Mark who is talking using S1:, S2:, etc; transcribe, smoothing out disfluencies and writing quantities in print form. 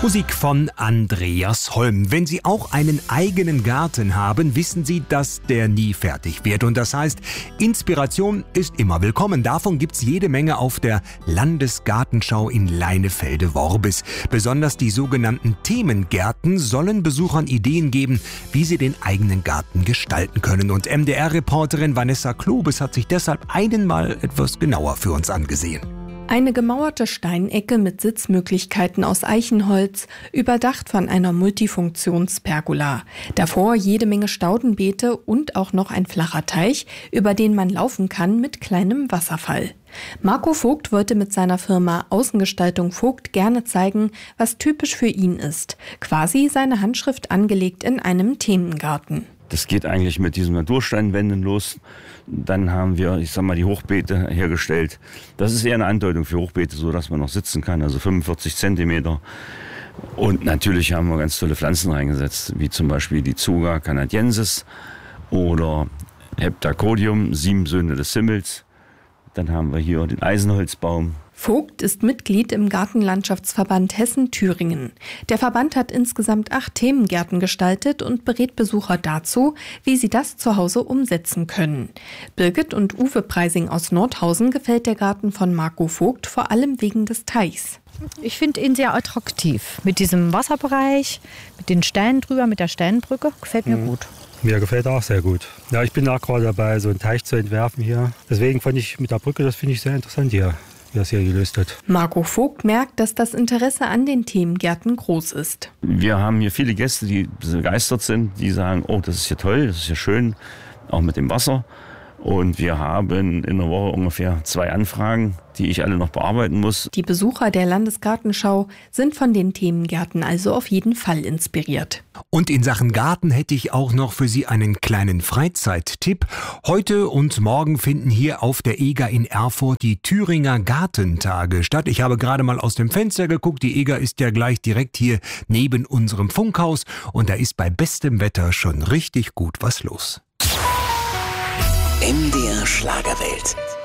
S1: Musik von Andreas Holm. Wenn Sie auch einen eigenen Garten haben, wissen Sie, dass der nie fertig wird. Und das heißt, Inspiration ist immer willkommen. Davon gibt's jede Menge auf der Landesgartenschau in Leinefelde-Worbis. Besonders die sogenannten Themengärten sollen Besuchern Ideen geben, wie sie den eigenen Garten gestalten können. Und MDR-Reporterin Vanessa Klobes hat sich deshalb einmal etwas genauer für uns angesehen.
S2: Eine gemauerte Steinecke mit Sitzmöglichkeiten aus Eichenholz, überdacht von einer Multifunktionspergola. Davor jede Menge Staudenbeete und auch noch ein flacher Teich, über den man laufen kann mit kleinem Wasserfall. Marco Vogt wollte mit seiner Firma Außengestaltung Vogt gerne zeigen, was typisch für ihn ist. Quasi seine Handschrift angelegt in einem Themengarten.
S3: Das geht eigentlich mit diesen Natursteinwänden los. Dann haben wir, die Hochbeete hergestellt. Das ist eher eine Andeutung für Hochbeete, so dass man noch sitzen kann, also 45 Zentimeter. Und natürlich haben wir ganz tolle Pflanzen reingesetzt, wie zum Beispiel die Tsuga canadiensis oder Heptacodium, 7 Söhne des Himmels. Dann haben wir hier den Eisenholzbaum.
S2: Vogt ist Mitglied im Gartenlandschaftsverband Hessen-Thüringen. Der Verband hat insgesamt 8 Themengärten gestaltet und berät Besucher dazu, wie sie das zu Hause umsetzen können. Birgit und Uwe Preising aus Nordhausen gefällt der Garten von Marco Vogt vor allem wegen des Teichs.
S4: Ich finde ihn sehr attraktiv. Mit diesem Wasserbereich, mit den Steinen drüber, mit der Steinbrücke. Gefällt mir gut.
S5: Mir gefällt auch sehr gut. Ja, ich bin auch gerade dabei, so einen Teich zu entwerfen hier. Deswegen fand ich mit der Brücke, das finde ich sehr interessant hier, wie das hier gelöst hat.
S2: Marco Vogt merkt, dass das Interesse an den Themengärten groß ist.
S3: Wir haben hier viele Gäste, die begeistert sind, die sagen, oh, das ist ja toll, das ist ja schön, auch mit dem Wasser. Und wir haben in der Woche ungefähr 2 Anfragen, die ich alle noch bearbeiten muss.
S2: Die Besucher der Landesgartenschau sind von den Themengärten also auf jeden Fall inspiriert.
S1: Und in Sachen Garten hätte ich auch noch für Sie einen kleinen Freizeittipp. Heute und morgen finden hier auf der EGA in Erfurt die Thüringer Gartentage statt. Ich habe gerade mal aus dem Fenster geguckt. Die EGA ist ja gleich direkt hier neben unserem Funkhaus. Und da ist bei bestem Wetter schon richtig gut was los.
S6: MDR Schlagerwelt.